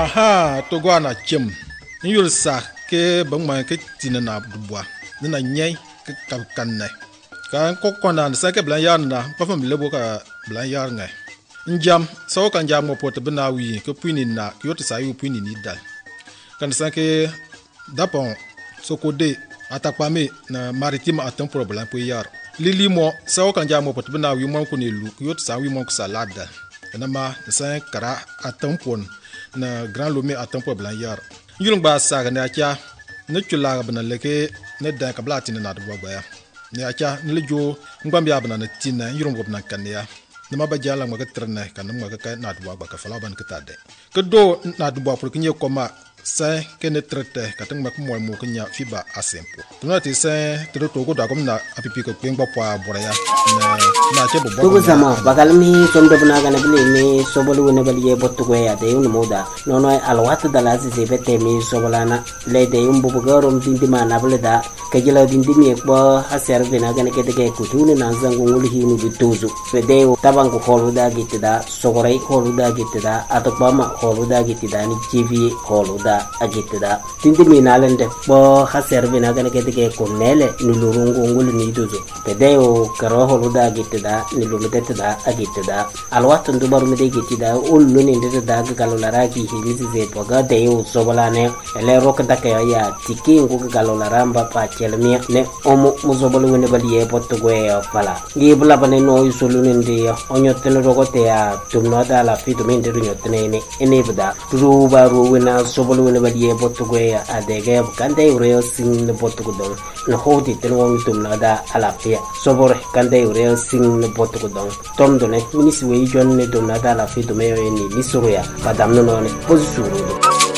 aha to go na chem yul sa ke bang ma ke tin na bua na nyai ke kan ne kan ko kona sa ke blan yar na pa fam lebo ka blan yar ngai njam so kan jam mo pot bna wi ke puini na yot sa yu puini ni dal kan sa ke dapon so ko de atakpa me na maritime atam problem po yar lili mo so kan jam mo pot bna wi mo ko ni lu yot sa wi mo ko salada na ma sa kara atam pon na grand lome atam problem yar yulung ba sa ga na kya na chula bna leke na da ka blati na do ba ya ne acha ne jo ngam ya bna na tinna yulung bna kan ya nama ba jala ma ka trene kan ma ka na do ba ka fala ban ka tade ke do na do ba pour kinye koma sa ke ne trete ka tang ma ko mo kanya fiba asempo tuna ti sa to to ko da ko na apipi ko ngba pa bora ya na ke bo to zama bagal mi som do na ga na bele mi sobolu ne bele ye bottu ko ya de un moda no no alwat da la si bete mi sobolana le de un bu garo dindi ma na bele da ke jela dindi mi ko haser de na ga ne ke de ke kutune na zangu ngul hi nu bituzu fe de tabang ko holu da gitte da sogorai holu da gitte da atokba ma holu da gitte da ni tv holu da agitte da dindi mi na lende bo haser de na ga ne ke de ke ko nele ni lurungu ngul ni duzu fe de o karo holu da gitte da ni lumete da agitte da alwat ndu baru mi de gitte da ullu ni de da ga galola raki hi ni ze poga de o sobolane ele rok da ke ya tiki ngu ga galola ramba pa chelmi ne omo muzobolu ne bali e potto go e fala ngi bula bane no isulu ne ndi onyo tele rogote ya tumno da la fitu men de nyotne ne ene bada ru ba ru wena sobolu ne bali e potto go e adege kande ureo sing ne potto go don no hodi tele won tumno da ala pia sobor kande ureo sing ne potto go don tom do ne minisi we jon ne tumno da la fitu me ni nisuru ya kadam no ne posuru